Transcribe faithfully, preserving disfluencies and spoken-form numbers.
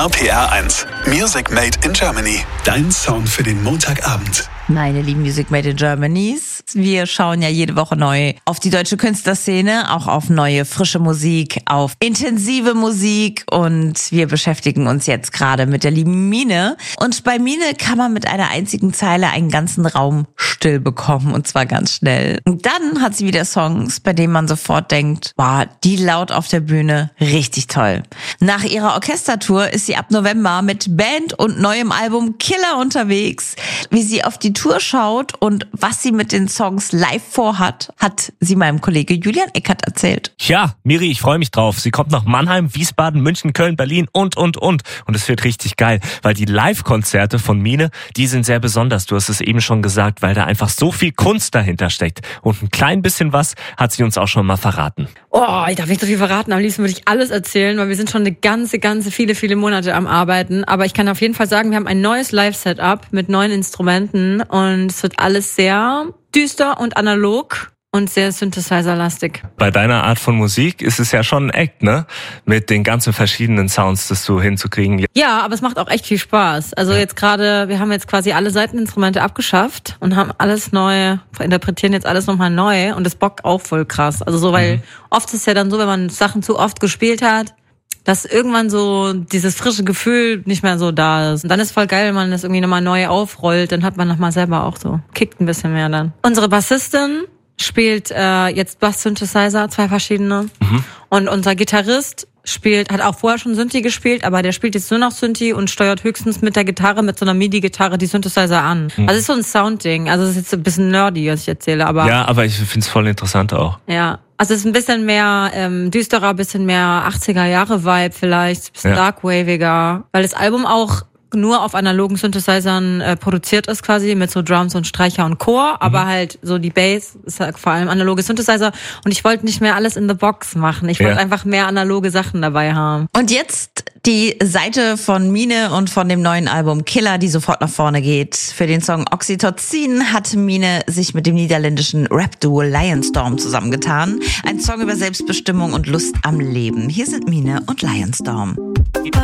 R P R eins. Music Made in Germany. Dein Sound für den Montagabend. Meine lieben Music Made in Germanys. Wir schauen ja jede Woche neu auf die deutsche Künstlerszene, auch auf neue, frische Musik, auf intensive Musik, und wir beschäftigen uns jetzt gerade mit der lieben Mine. Und bei Mine kann man mit einer einzigen Zeile einen ganzen Raum still bekommen, und zwar ganz schnell. Und dann hat sie wieder Songs, bei denen man sofort denkt, wow, die laut auf der Bühne, richtig toll. Nach ihrer Orchestertour ist sie ab November mit Band und neuem Album Killer unterwegs. Wie sie auf die Tour schaut und was sie mit den Songs live vorhat, hat sie meinem Kollege Julian Eckert erzählt. Ja, Miri, ich freue mich drauf. Sie kommt nach Mannheim, Wiesbaden, München, Köln, Berlin und, und, und. Und es wird richtig geil, weil die Live-Konzerte von Mine, die sind sehr besonders. Du hast es eben schon gesagt, weil da einfach so viel Kunst dahinter steckt. Und ein klein bisschen was hat sie uns auch schon mal verraten. Oh, ich darf nicht so viel verraten. Am liebsten würde ich alles erzählen, weil wir sind schon eine ganze, ganze, viele, viele Monate am Arbeiten. Aber ich kann auf jeden Fall sagen, wir haben ein neues Live-Setup mit neuen Instrumenten und es wird alles sehr düster und analog und sehr Synthesizer-lastig. Bei deiner Art von Musik ist es ja schon ein Act, ne? Mit den ganzen verschiedenen Sounds, das so hinzukriegen. Ja, aber es macht auch echt viel Spaß. Also ja. Jetzt gerade, wir haben jetzt quasi alle Seiteninstrumente abgeschafft und haben alles neu, interpretieren jetzt alles nochmal neu, und das bockt auch voll krass. Also so, weil mhm. oft ist es ja dann so, wenn man Sachen zu oft gespielt hat, dass irgendwann so dieses frische Gefühl nicht mehr so da ist. Und dann ist voll geil, wenn man das irgendwie nochmal neu aufrollt, dann hat man nochmal selber auch so, kickt ein bisschen mehr dann. Unsere Bassistin spielt äh, jetzt Bass-Synthesizer, zwei verschiedene. Mhm. Und unser Gitarrist spielt, hat auch vorher schon Synthi gespielt, aber der spielt jetzt nur noch Synthi und steuert höchstens mit der Gitarre, mit so einer MIDI-Gitarre die Synthesizer an. Mhm. Also es ist so ein Soundding. Also es ist jetzt ein bisschen nerdy, was ich erzähle, aber... Ja, aber ich finde es voll interessant auch. Ja. Also es ist ein bisschen mehr ähm, düsterer, ein bisschen mehr achtziger-Jahre-Vibe vielleicht, ein bisschen ja. darkwaviger, weil das Album auch nur auf analogen Synthesizern äh, produziert ist quasi, mit so Drums und Streicher und Chor, mhm. aber halt so die Bass ist halt vor allem analoge Synthesizer, und ich wollte nicht mehr alles in the box machen. Ich wollte ja. einfach mehr analoge Sachen dabei haben. Und jetzt die Seite von Mine und von dem neuen Album Killer, die sofort nach vorne geht. Für den Song Oxytocin hat Mine sich mit dem niederländischen Rap-Duo Lionstorm zusammengetan. Ein Song über Selbstbestimmung und Lust am Leben. Hier sind Mine und Lionstorm.